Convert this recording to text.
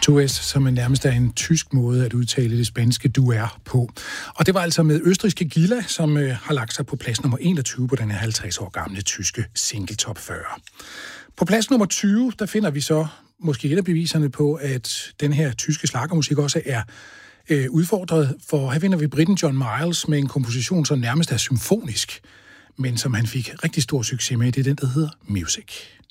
2S, som nærmest er en tysk måde at udtale det spanske du er på. Og det var altså med østrigske Gila, som har lagt sig på plads nummer 21 på den her 50 år gamle tyske single top 40. På plads nummer 20, der finder vi så måske et af beviserne på, at den her tyske schlagermusik også er udfordret, for her finder vi briten John Miles med en komposition, som nærmest er symfonisk, men som han fik rigtig stor succes med. Det er den, der hedder Music.